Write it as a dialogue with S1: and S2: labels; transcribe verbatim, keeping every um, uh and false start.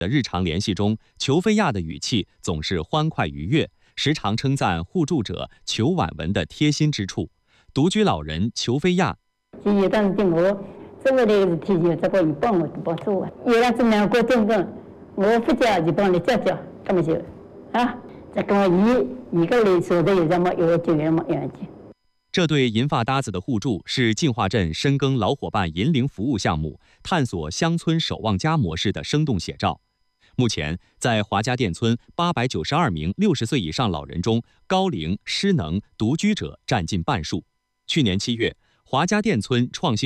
S1: 的日常联系中，裘飞亚的语气总是欢快愉悦，时常称赞互助者裘婉文的贴心之处。独居老人裘飞亚，
S2: 有当时我做的事体就这个一帮我都帮做啊，有了这两个中分，我不叫就帮你叫叫，这么就啊，这个一一个人说的有这么有就有那么样子。
S1: 这对银发搭子的互助是进化镇深耕老伙伴银龄服务项目探索乡村守望家模式的生动写照。目前，在华家店村八百九十二名六十岁以上老人中，高龄、失能、独居者占近半数。去年七月，华家店村创新